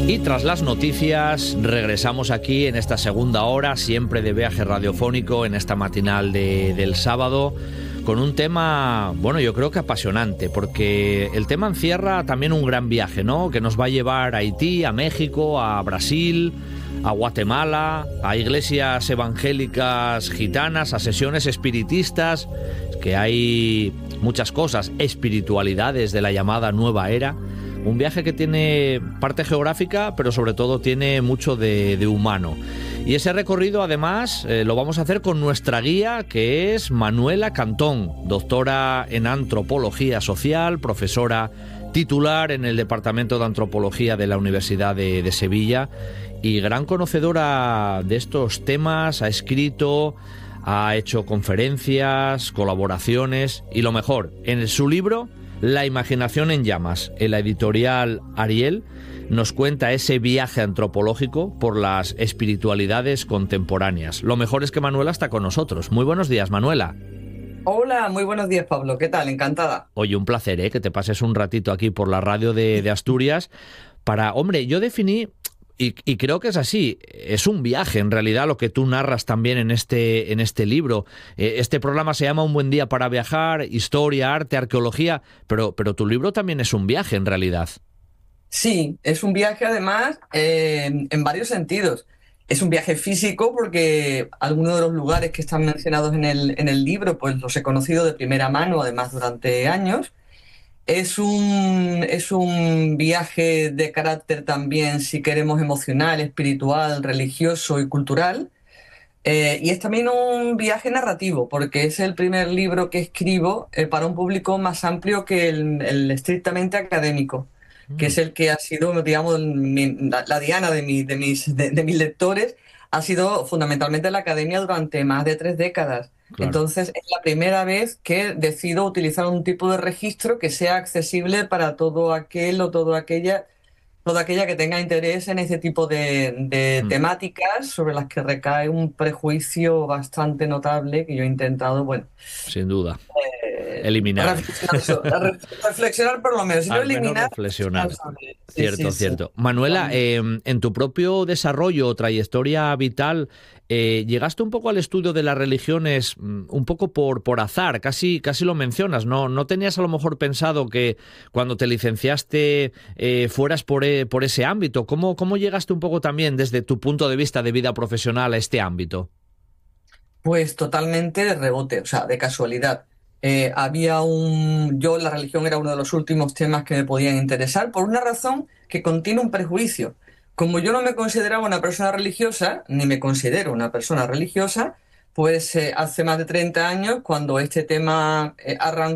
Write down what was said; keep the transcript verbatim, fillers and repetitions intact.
Y tras las noticias, regresamos aquí en esta segunda hora, siempre de viaje radiofónico, en esta matinal de, del sábado, con un tema, bueno, yo creo que apasionante, porque el tema encierra también un gran viaje, ¿no? Que nos va a llevar a Haití, a México, a Brasil, a Guatemala, a iglesias evangélicas gitanas, a sesiones espiritistas, que hay muchas cosas, espiritualidades de la llamada nueva era. Un viaje que tiene parte geográfica, pero sobre todo tiene mucho de, de humano. Y ese recorrido, además, eh, lo vamos a hacer con nuestra guía, que es Manuela Cantón, doctora en Antropología Social, profesora titular en el Departamento de Antropología de la Universidad de, de Sevilla y gran conocedora de estos temas. Ha escrito, ha hecho conferencias, colaboraciones y lo mejor, en su libro La imaginación en llamas, en la editorial Ariel, nos cuenta ese viaje antropológico por las espiritualidades contemporáneas. Lo mejor es que Manuela está con nosotros. Muy buenos días, Manuela. Hola, muy buenos días, Pablo. ¿Qué tal? Encantada. Oye, un placer, ¿eh? Que te pases un ratito aquí por la radio de, de Asturias para... Hombre, yo definí... Y, y creo que es así, es un viaje en realidad lo que tú narras también en este, en este libro. Eh, este programa se llama Un buen día para viajar, historia, arte, arqueología, pero, pero tu libro también es un viaje en realidad. Sí, es un viaje además eh, en varios sentidos. Es un viaje físico porque algunos de los lugares que están mencionados en el, en el libro pues los he conocido de primera mano, además durante años. Es un, es un viaje de carácter también, si queremos, emocional, espiritual, religioso y cultural. Eh, y es también un viaje narrativo, porque es el primer libro que escribo eh, para un público más amplio que el, el estrictamente académico, que Mm, es el que ha sido, digamos, mi- la, la diana de, mi- de mis, de, de mis lectores, ha sido fundamentalmente la academia durante más de tres décadas. claro. Entonces, es la primera vez que decido utilizar un tipo de registro que sea accesible para todo aquel o todo aquella toda aquella que tenga interés en ese tipo de, de Mm, temáticas sobre las que recae un prejuicio bastante notable que yo he intentado, bueno, sin duda. eh, Eliminar. reflexionar, so- re- reflexionar por lo menos, si no Al menos eliminar, reflexionar reflexionar. sobre. Sí, sí, Cierto, sí. cierto. Manuela, Totalmente. eh, en tu propio desarrollo o trayectoria vital, eh, llegaste un poco al estudio de las religiones, mm, un poco por, por azar, casi, casi lo mencionas, ¿no? ¿No tenías a lo mejor pensado que cuando te licenciaste eh, fueras por, e- por ese ámbito? ¿Cómo, cómo llegaste un poco también desde tu punto de vista de vida profesional a este ámbito? Pues totalmente de rebote, o sea, de casualidad. Eh, había un... Yo, la religión era uno de los últimos temas que me podían interesar por una razón que contiene un prejuicio. Como yo no me consideraba una persona religiosa, ni me considero una persona religiosa, pues eh, hace más de treinta años, cuando este tema eh, arrancó,